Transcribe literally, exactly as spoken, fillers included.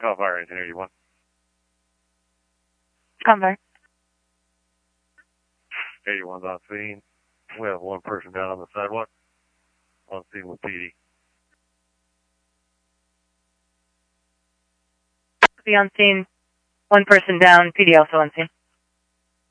Call fire engine eighty-one. Convert. eighty-one's on scene. We have one person down on the sidewalk. On scene with P D. Be on scene. One person down. P D also on scene.